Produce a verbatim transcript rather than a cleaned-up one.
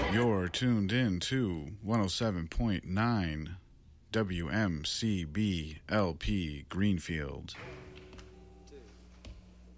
You're tuned in to one oh seven point nine W M C B L P Greenfield.